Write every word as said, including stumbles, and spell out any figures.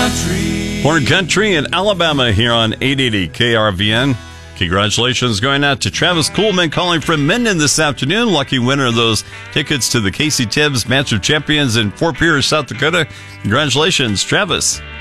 Country. Horn Country in Alabama here on eight eighty K R V N. Congratulations going out to Travis Coolman calling from Minden this afternoon. Lucky winner of those tickets to the Casey Tibbs Match of Champions in Fort Pierce, South Dakota. Congratulations, Travis.